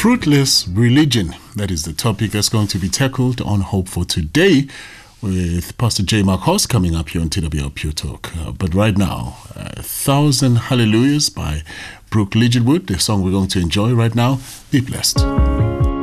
Fruitless religion. That is the topic that's going to be tackled on Hope for Today with Pastor J. Mark Hoss coming up here on TWR Pure Talk. But right now, 1,000 Hallelujahs by Brooke Ligetwood, the song we're going to enjoy right now. Be blessed.